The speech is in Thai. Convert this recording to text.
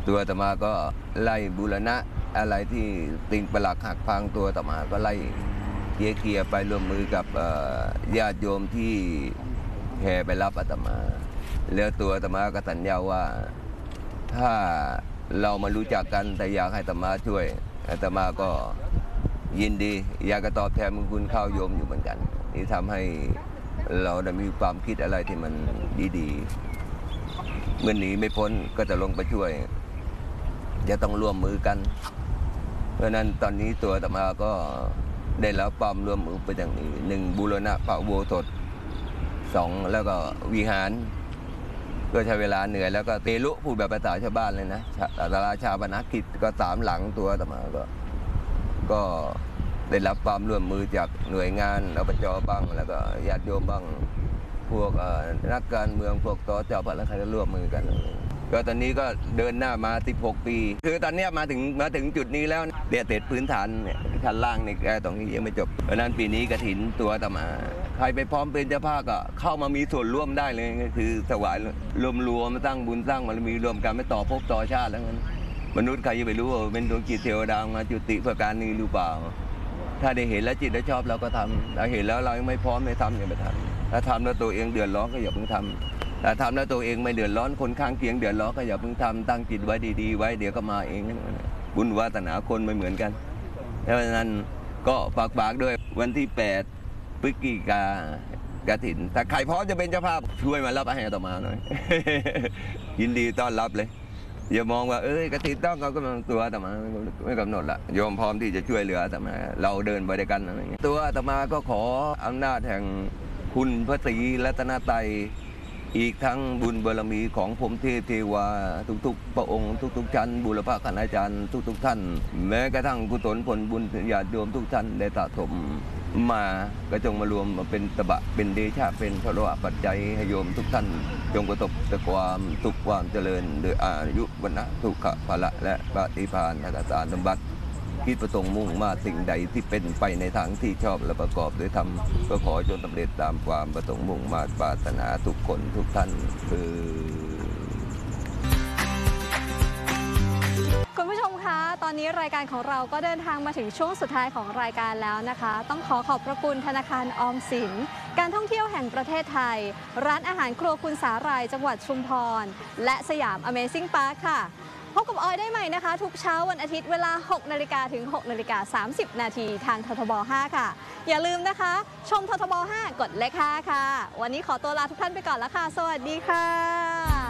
ตัวอาตมาก็ไล่บูรณะอะไรที่ติงปลักหักพังตัวอาตมาก็ไล่เกลี่ยไปร่วมมือกับญาติโยมที่แห่ไปรับอาตมาแล้วตัวอาตมาก็สัญญาว่าถ้าเรามารู้จักกันแต่อยากให้อาตมาช่วยอาตมาก็ยินดีอยากจะตอบแทนบุญคุณข้าวโยมอยู่เหมือนกันนี่ทำให้เราได้มีความคิดอะไรที่มันดีๆเมื่อหนีไม่พ้นก็จะลงไปช่วยจะต้องร่วมมือกันเพราะนั้นตอนนี้ตัวอาตมาก็ได้รับความร่วมมือไปอย่างนี้1บูรณะพระอุโบสถ2แล้วก็วิหารก็ใช้เวลาเหนื่อยแล้วก็เตลุพูดแบบภาษาชาวบ้านเลยนะศาลาชาปนกิจก็3หลังตัวอาตมาก็ได้รับความร่วมมือจากหน่วยงานอบจ.บ้างแล้วก็ญาติโยมบ้างพวกนักการเมืองพวกตจ.พระใครก็ร่วมมือกันก็ตอนนี้ก็เดินหน้ามา16ปีคือตอนนี้มาถึงจุดนี้แล้วเนี่ยเสร็จพื้นฐานเนี่ยชั้นล่างนี่ตรงนี้ยังไม่จบเพราะนั้นปีนี้กฐินตัวอาตมาใครไปพร้อมเป็นเจ้าภาพก็เข้ามามีส่วนร่วมได้เลยก็คือถวายรวมสร้างบุญสร้างบารมีรวมกันไม่ต่อภพต่อชาติแล้วงั้นมนุษย์ใครจะไปรู้ว่าเป็นดวงจิตเทวดามาจุติเพื่อการนี้หรือเปล่าถ้าได้เห็นแล้วจิตได้ชอบเราก็ทำเราเห็นแล้วเรายังไม่พร้อมไม่ทำอย่าไปทำถ้าทำแล้วตัวเองเดือดร้อนก็อย่าเพิ่งทำแต่ทำแล้วตัวเองไม่เดือดร้อนคนข้างเคียงเดือดร้อนก็อย่าเพิ่งทำตั้งจิตไว้ดีๆไว้เดี๋ยวก็มาเองบุญวาสนาคนไม่เหมือนกันเพราะฉะนั้นก็ฝากด้วยวันที่8พฤศจิกากฐินถ้าใครพร้อมจะเป็นเจ้าภาพช่วยมารับอาหารต่อมาหน่อย ยินดีต้อนรับเลยอย่ามองว่ากฐินต้องเขากำลังตัวอาตมาไม่กำหนดละโยมพร้อมที่จะช่วยเหลืออาตมาเราเดินไปด้วยกันอะไรอย่างเงี้ยตัวอาตมาก็ขออำนาจแห่งคุณพระศรีรัตนตรัยอีกทั้งบุญบารมีของผมเทวาทุกๆพระองค์ทุกๆชั้นบุรพคณาจารย์ทุกๆท่านแม้กระทั่งกุศลผลบุญญาติโยมทุกท่านได้สะสมมาก็จงมารวมมาเป็นตบะเป็นเดชะเป็นพระปัจจัยให้โยมทุกท่านจงประสบแต่ความสุขความเจริญโดยอายุวรรณะสุขภละและปฏิภาณทักษะสมบัติคิดประสงค์มุ่งมาสิ่งใดที่เป็นไปในทางที่ชอบและประกอบด้วยธรรมก็ขอจงสำเร็จตามความประสงค์มุ่งมาปรารถนาทุกคนทุกท่านคุณผู้ชมคะตอนนี้รายการของเราก็เดินทางมาถึงช่วงสุดท้ายของรายการแล้วนะคะต้องขอบพระคุณธนาคารออมสินการท่องเที่ยวแห่งประเทศไทยร้านอาหารครัวคุณสาหร่ายจังหวัดชุมพรและสยาม Amazing Park ค่ะพบกับออยได้ใหม่นะคะทุกเช้าวันอาทิตย์เวลา 6 นาฬิกาถึง 6 นาฬิกา 30 นาทีทางททบ 5 ค่ะอย่าลืมนะคะชมททบ 5 กดเลข 5 ค่ะวันนี้ขอตัวลาทุกท่านไปก่อนแล้วค่ะสวัสดีค่ะ